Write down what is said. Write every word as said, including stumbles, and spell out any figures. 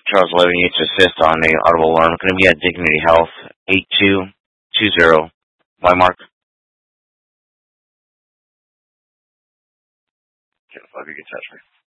Charles Levy needs to assist on a audible alarm. Going to be at Dignity Health, eight two two zero. Why, Mark? If you can touch me.